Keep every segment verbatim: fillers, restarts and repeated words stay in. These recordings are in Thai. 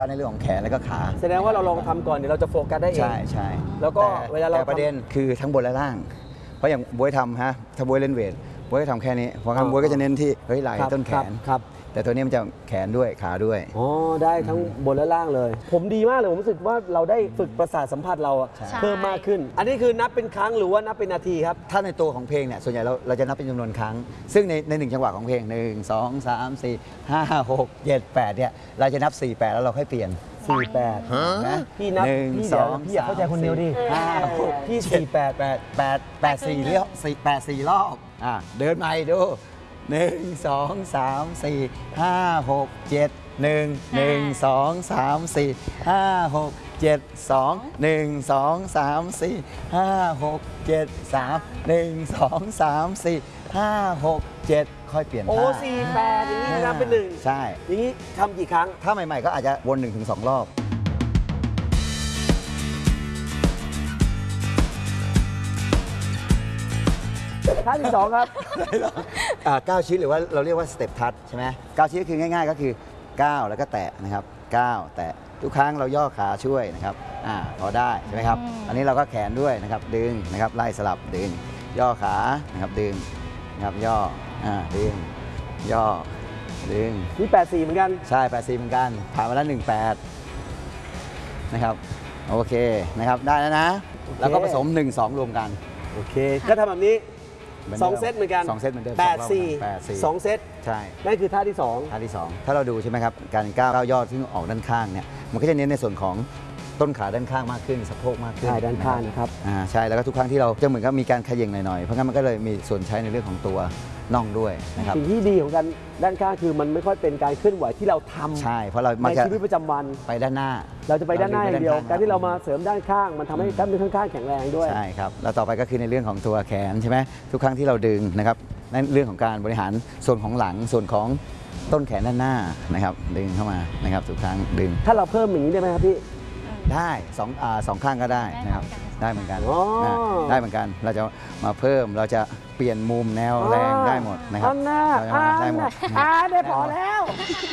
ในเรื่องของแขนและก็ขาแสดงว่าเราลองทำก่อนเดี๋ยวเราจะโฟกัสได้เองใช่ใช่แล้วก็เวลาเราแต่ประเด็นคือทั้งบนและล่างเพราะอย่างบวยทำฮะถ้าบวยเล่นเวทบวยก็ทำแค่นี้เพราะงั้นบวยก็จะเน้นที่เฮ้ยไหล่ต้นแขนครับแต่ตัวนี้มันจะแขนด้วยขาด้วยอ๋อได้ทั้งบนและล่างเลยผมดีมากเลยผมรู้สึกว่าเราได้ฝึกประสาทสัมผัสเราเพิ่มมากขึ้นอันนี้คือนับเป็นครั้งหรือว่านับเป็นนาทีครับถ้าในตัวของเพลงเนี่ยส่วนใหญ่เราเราจะนับเป็นจำนวนครั้งซึ่งในในหนึ่งจังหวะของเพลงหนึ่งสองสามสี่ห้าหกเจ็ดแปดเนี่ยเราจะนับสี่แปดแล้วเราค่อยเปลี่ยนสี่แปดนะพี่นับพี่สองพี่อยากเข้าใจคนเดียวดิห้าหกพี่สี่แปดแปดแปดแปดสี่รอบสี่แปดสี่รอบอ่ะเดินใหม่ดูหนึ่งสองสามสี่ห้าหกเจ็ดหนึ่งหนึ่งสองสามสี่ห้าหกเจ็ดสองหนึ่งสองสามสี่ห้าหกเจ็ดสามหนึ่งสองสามสี่ห้าหกเจ็ดค่อยเปลี่ยนท่าโอ้สี่แปดอย่างนี้นับเป็นหนึ่งใช่อย่างนี้ทำกี่ครั้งถ้าใหม่ๆก็อาจจะวนหนึ่งถึงสองรอบท่าที่สองครับก้าวชิ้นหรือว่าเราเรียกว่าสเต็ปทัชใช่ไหมก้าวชิ้นก็คือง่ายๆก็คือก้าวแล้วก็แตะนะครับก้าวแตะทุกครั้งเราย่อขาช่วยนะครับอ่าพอได้ใช่ไหมครับอันนี้เราก็แขนด้วยนะครับดึงนะครับไล่สลับดึงย่อขานะครับดึงนะครับย่ออ่าดึงย่อดึงนี่แปดสี่เหมือนกันใช่แปดสี่เหมือนกันผ่านมาแล้วหนึ่งแปดนะครับโอเคนะครับได้แล้วนะแล้วก็ผสมหนึ่งสองรวมกันโอเคก็ทำแบบนี้สองเซตเหมือนกันสองเซตเหมือนเดิมแปดสี่สองเซตใช่นั่นคือท่าที่สองท่าที่สองถ้าเราดูใช่ไหมครับการก้าวย่อที่ออกด้านข้างเนี่ยมันก็จะเน้นในส่วนของต้นขาด้านข้างมากขึ้นสะโพกมากขึ้นใช่ด้านข้างนะครับอ่าใช่แล้วก็ทุกครั้งที่เราจะเหมือนกับมีการเขย่งหน่อยๆเพราะงั้นมันก็เลยมีส่วนใช้ในเรื่องของตัวน่องด้วยนะครับสิ่งที่ดีของการด้านข้างคือมันไม่ค่อยเป็นการเคลื่อนไหวที่เราทำใช่เพราะเราในชีวิตประจำวันไปด้านหน้าเราจะไปด้านหน้าอย่างเดียวการที่เรามาเสริมด้านข้างมันทำให้กล้ามเนื้อข้างๆแข็งแรงด้วยใช่ครับแล้วต่อไปก็คือในเรื่องของตัวแขนใช่ไหมทุกครั้งที่เราดึงนะครับในเรื่องของการบริหารส่วนของหลังส่วนของต้นแขนด้านหน้านะครับดึงเข้ามานะครับทุกครั้งดึงถ้าเราเพิ่มอย่างนี้ได้ไหมครับพี่ได้สองอ่าสองข้างก็ได้นะครับได้เหมือนกันนะได้เหมือนกันเราจะมาเพิ่มเราจะเปลี่ยนมุมแนวแรงได้หมดนะครับได้หมดอ่าได้พอแล้ว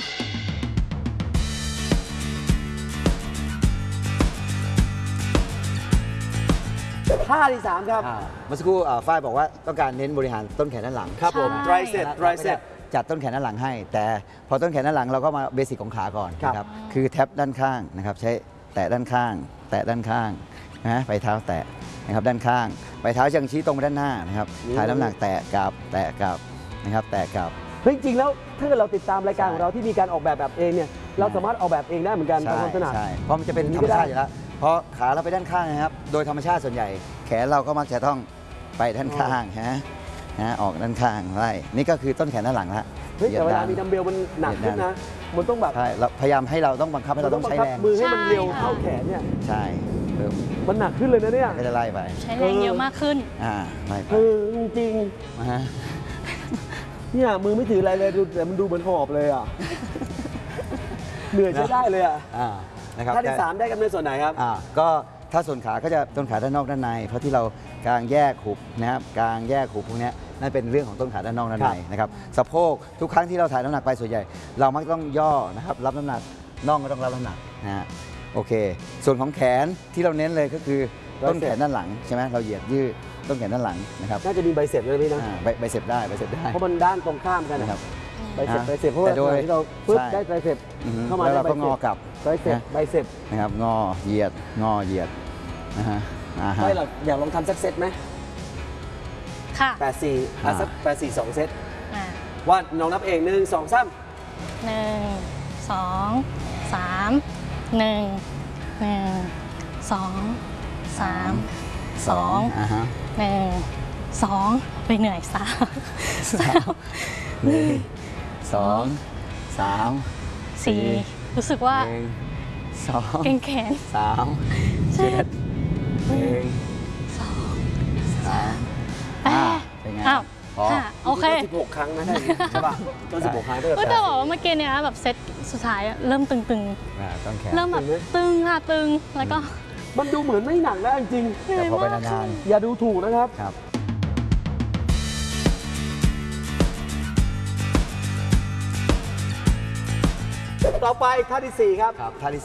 ท่าที่สามครับเมื่อสักครู่ฝ้ายบอกว่าต้องการเน้นบริหารต้นแขนด้านหลังครับผมไตรเซตไตรเซตจัดต้นแขนด้านหลังให้แต่พอต้นแขนด้านหลังเราก็มาเบสิกของขาก่อนนะครับคือแท็บด้านข้างนะครับใช้แตะด้านข้างแตะด้านข้างนะไปเท้าแตะนะครับด้านข้างไปเท้ายังชี้ตรงไปด้านหน้านะครับถ่ายน้ำหนักแตะกลับแตะกลับนะครับแตะกลับเฮ้ยจริงแล้วถ้าเราติดตามรายการของเราที่มีการออกแบบแบบเองเนี่ยเราสามารถออกแบบเองได้เหมือนกันตามความถนัดใช่เพราะมันจะเป็นธรรมชาติอยู่แล้วเพราะขาเราไปด้านข้างนะครับโดยธรรมชาติส่วนใหญ่แขนเราก็มักจะต้องไปด้านข้างฮะนะออกด้านข้างไล่นี่ก็คือต้นแขนด้านหลังละเฮ้ยแต่เวลามีดัมเบลมันหนักขึ้นนะมันต้องแบบใช่เราพยายามให้เราต้องบังคับให้เราต้องใช้แรงมือให้มันเร็วเท่าแขนเนี่ยใช่มันหนักขึ้นเลยนะเนี่ยก็จะไล่ไปใช้แรงเยอะมากขึ้นอ่าไล่ไปจริงฮะเนี่ยมือไม่ถืออะไรเลยดูแต่มันดูเหมือนหอบเลยอ่ะเหนื่อยใช้ได้เลยอ่ะนะครับท่าที่สามได้กันในส่วนไหนครับอ่าก็ถ้าส่วนขาก็จะต้นขาด้านนอกด้านในเพราะที่เรากางแยกหุบนะครับกางแยกหุบพวกนี้นั่นเป็นเรื่องของต้นขาด้านนอกด้านในนะครับสะโพกทุกครั้งที่เราถ่ายน้ำหนักไปส่วนใหญ่เรามักต้องย่อนะครับรับน้ำหนักน่องก็ต้องรับน้ำหนักนะฮะโอเคส่วนของแขนที่เราเน้นเลยก็คือต้นแขนด้านหลังใช่ไหมเราเหยียดยืดต้นแขนด้านหลังนะครับน่าจะมีใบเสร็จเลยพี่นะใบเสร็จได้ใบเสร็จได้เพราะมันด้านตรงข้ามกันนะครับใบเสร็จใบเสร็จเพราะว่าที่เราปึ๊บได้ใบเสร็จเข้ามาแล้วเราก็งอกลับใบเสร็จใบเสร็จนะครับงอเหยียดงอเหยียดนะฮะไม่หรอกอยากลองทำสักเซตไหมค่ะแปดสี่อ่ะสักแปดสี่สองเซตว่าน้องนับเองหนึ่งสองสามหนึ่งสองสามหนึ่งหนึ่งสองสามสองหนึ่งสองไปเหนื่อยสามหนึ่งสองสามสี่รู้สึกว่าสองเก่งแขนสามเจ็ดหนึ่งสองสามแปดเป็นไงพอโอเคสิบหกครั้งนะใช่ป่ะต้นสิบหกครั้งก็จะบอกว่าเมื่อกี้เนี่ยแบบเซตสุดท้ายเริ่มตึงๆเริ่มแบบตึงค่ะตึงแล้วก็มันดูเหมือนไม่หนักนะจริงแต่พอไปนานๆอย่าดูถูกนะครับต่อไปท่าที่สี่ครับท่าที่